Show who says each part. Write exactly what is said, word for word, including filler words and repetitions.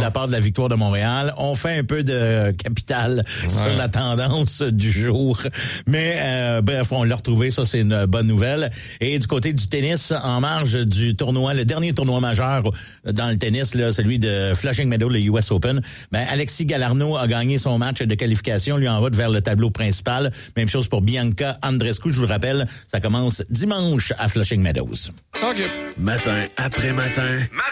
Speaker 1: la part de la victoire de Montréal. On fait un peu de capital ouais. sur la tendance du jour. Mais euh, bref, on l'a retrouvé, ça c'est une bonne nouvelle. Et du côté du tennis, en marge du tournoi, le dernier tournoi majeur dans le tennis, là, celui de Flushing Meadows, le U S Open, ben Alexis Galarneau a gagné son match de qualification, lui en route vers le tableau principal. Même chose pour Bianca Andreescu, je vous le rappelle, ça commence dimanche à Flushing Meadows.
Speaker 2: OK.
Speaker 3: Matin après matin.